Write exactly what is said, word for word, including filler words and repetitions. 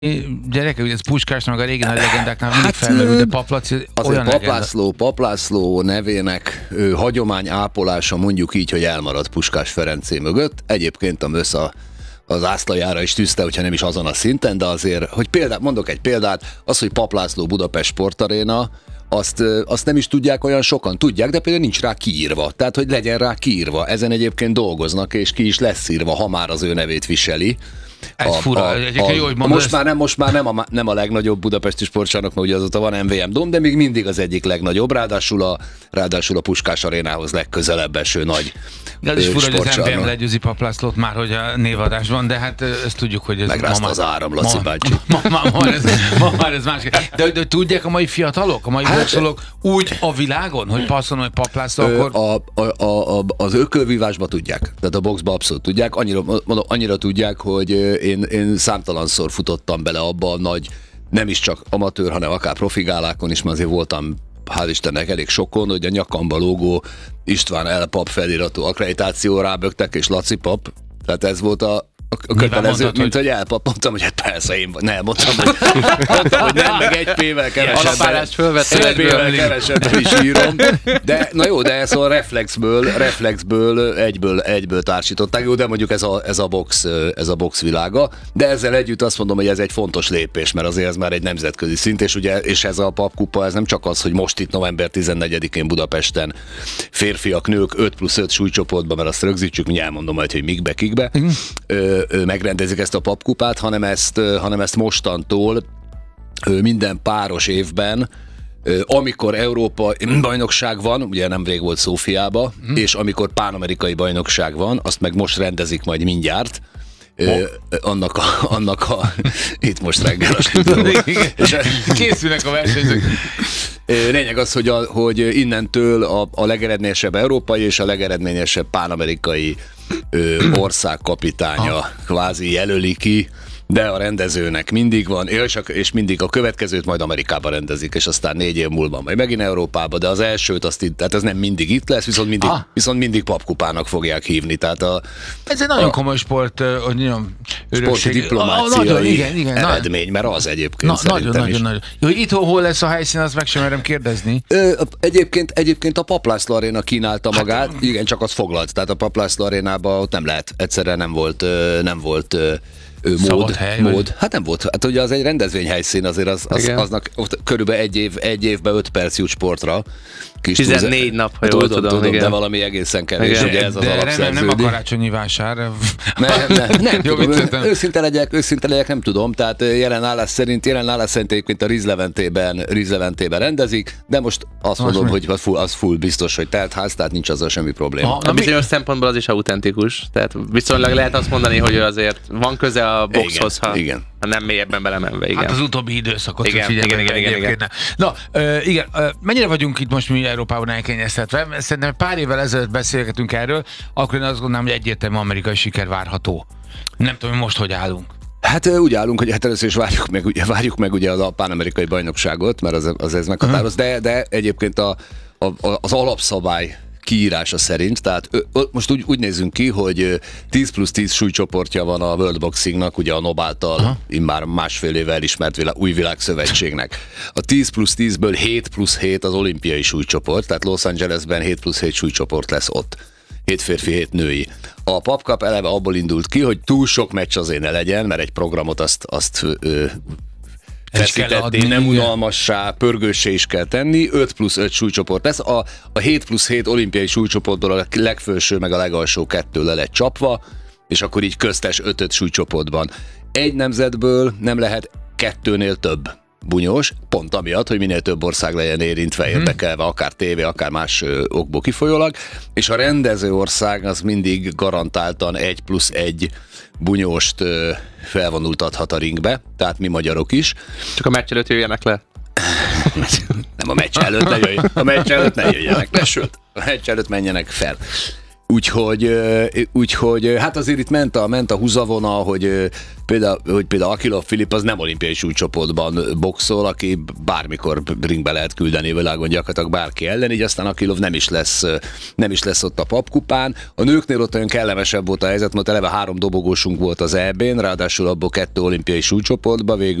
Gyerekek, ugye ez Puskás, meg a régi nagy legendáknál mindig hát, felmerül, de Paplaci olyan Paplászló, Paplászló nevének ő, hagyomány ápolása mondjuk így, hogy elmaradt Puskás Ferencé mögött. Egyébként a Mösz a az ászlajára is tűzte, hogyha nem is azon a szinten, de azért, hogy példát, mondok egy példát, az, hogy Paplászló Budapest Sportaréna, azt, azt nem is tudják olyan sokan. Tudják, de például nincs rá kiírva. Tehát, hogy legyen rá kiírva. Ezen egyébként dolgoznak, és ki is lesz írva, ha már az ő nevét viseli. Ez a, fura, a, a, jó, hogy mondod, most, már nem, most már nem a, nem a legnagyobb budapesti sportcsarnok, mert ugye azóta van em vé em Dom, de még mindig az egyik legnagyobb, ráadásul a, ráadásul a Puskás Arénához legközelebb eső nagy de ez is fura, hogy az em vé em legyőzi Paplászlót már, hogy a névadás van, de hát ezt tudjuk, hogy ez megrázta az áram, Laci bácsi. Ma, ma, ma, ez, ma már ez másik. De, de tudják a mai fiatalok, a mai hát, boxolók úgy a világon, hogy passzol, hogy Paplászló, ö, akkor... A, a, a, a, az ökölvívásban tudják, tehát a boxban abszolút tudják, annyira, mondom, annyira tudják, hogy én, én számtalanszor futottam bele abba a nagy, nem is csak amatőr, hanem akár profigálákon is, mert azért voltam, hál' Istennek, elég sokon, hogy a nyakamba lógó István L. Pap feliratú akkreditáció rábögtek, és Laci Pap, tehát ez volt a a kötelező, mondtad, mint hogy, hogy elpap, mondtam, hogy hát persze én nem, mondtam, hogy, mondtam, hogy nem, meg egy pével kevesebben, egy pével kevesebben is írom, de na jó, de ez a reflexből, reflexből egyből, egyből társították, jó, de mondjuk ez a, ez a box, ez a box világa, de ezzel együtt azt mondom, hogy ez egy fontos lépés, mert azért ez már egy nemzetközi szint, és ugye, és ez a papkupa, ez nem csak az, hogy most itt november tizennegyedikén Budapesten férfiak, nők öt plusz öt súlycsoportban, mert azt rögzítsük, mindjárt elmondom majd, hogy mikbe, kikbe, megrendezik ezt a papkupát, hanem ezt, hanem ezt mostantól minden páros évben, amikor Európa bajnokság van, ugye nemrég volt Szófiában, hmm. és amikor pánamerikai bajnokság van, azt meg most rendezik majd mindjárt, Oh. Annak a, annak a itt most reggel a stúdióban. Készülnek a versenyzők. Lényeg az, hogy, a, hogy innentől a, a legeredményesebb európai és a legeredményesebb pánamerikai ö, ország kapitánya ah. kvázi jelöli ki, de a rendezőnek mindig van, és, és mindig a következőt majd Amerikában rendezik, és aztán négy év múlva majd megint Európában, de az elsőt azt itt, tehát ez nem mindig itt lesz, viszont mindig, ah. viszont mindig papkupának fogják hívni. Tehát a, ez egy nagyon a, komoly sport, hogy nagyon sporti diplomáciai eredmény, mert az egyébként na, szerintem nagyon, is. Nagyon, nagyon. Jó, hogy itthon hol lesz a helyszín, azt meg sem merem kérdezni. Ö, egyébként, egyébként a Paplászló Aréna kínálta magát, hát, igen, csak az foglalt, tehát a Paplászló Arénában ott nem lehet, egyszerűen nem volt, nem volt mód, hely, mód. Vagy? Hát nem volt. Hát ugye az egy rendezvényhelyszín, azért az, az, aznak ott körülbelül egy, év, egy évben öt perc jut sportra. Kis tizennégy túlze... nap, ha jól tudom, tudom, tudom de valami egészen kevés, igen. Ugye ez az alapszerződés. Nem, nem a karácsonyi vásár. Nem, nem, nem tudom. Őszinte legyek, őszinte legyek, nem tudom, tehát jelen állás szerint, jelen állás szerint egyébként a Riz Leventében, Riz Leventében rendezik, de most azt most mondom, mi? hogy az full, az full biztos, hogy telt ház, tehát nincs azzal semmi probléma. A, a bizonyos szempontból az is autentikus, tehát viszonylag lehet azt mondani, hogy azért van köze a boxhoz, ha, igen. ha nem mélyebben belemenve. Igen. Hát az utóbbi időszakot igen, figyelme. Igen, igen, igen, igen, igen. Na, uh, igen, uh, mennyire vagyunk itt most mi Európában elkényeztetve? Szerintem pár évvel ezelőtt beszélgetünk erről, akkor én azt gondolom, hogy egyértelmű amerikai siker várható. Nem tudom, most hogy állunk. Hát úgy állunk, hogy hát először is várjuk meg, ugye, várjuk meg ugye az pánamerikai bajnokságot, mert az, az ez meghatároz, de, de egyébként a, a, az alapszabály kiírása szerint, tehát most úgy, úgy nézzünk ki, hogy tíz plusz tíz súlycsoportja van a World Boxingnak, ugye a Nobáltal immár másfél éve elismert világ, új világszövetségnek. A tíz plusz tízből hét plusz hét az olimpiai súlycsoport, tehát Los Angelesben hét plusz hét súlycsoport lesz ott. hét férfi, hét női. A papkap eleve abból indult ki, hogy túl sok meccs azért ne legyen, mert egy programot azt, azt ö, feszítetté, nem unalmassá, pörgőssé is kell tenni, öt plusz öt súlycsoport lesz. A, a hét plusz hét olimpiai súlycsoportból a legfelső meg a legalsó kettő le lett csapva, és akkor így köztes öt-öt súlycsoportban. Egy nemzetből nem lehet kettőnél több bunyós, pont amiatt, hogy minél több ország legyen érintve, érdekelve, akár tévé, akár más ö, okból kifolyólag, és a rendező ország az mindig garantáltan egy plusz egy bunyóst ö, felvonultathat a ringbe, tehát mi magyarok is. Csak a meccs előtt jöjjenek le. Nem, a meccs előtt ne jöjj, a meccs előtt ne jöjjenek le, sőt, a meccs előtt menjenek fel. Úgyhogy, úgyhogy hát azért itt ment a, ment a húzavona, hogy például, hogy például Akilov Filip az nem olimpiai súlycsoportban boxol, aki bármikor ringbe lehet küldeni világon gyakorlatilag bárki ellen, így aztán Akilov nem is lesz, nem is lesz ott a papkupán. A nőknél ott olyan kellemesebb volt a helyzet, mert eleve három dobogósunk volt az é bén, ráadásul abból kettő olimpiai súlycsoportban, végül